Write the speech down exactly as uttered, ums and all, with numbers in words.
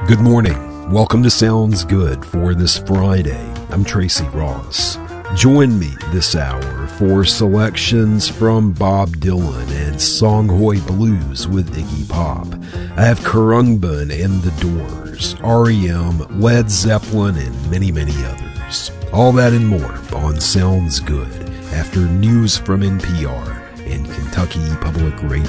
Good morning. Welcome to Sounds Good for this Friday. I'm Tracy Ross. Join me this hour for selections from Bob Dylan and Songhoi Blues with Iggy Pop. I have Khruangbin and The Doors, R E M, Led Zeppelin, and many, many others. All that and more on Sounds Good after news from N P R and Kentucky Public Radio.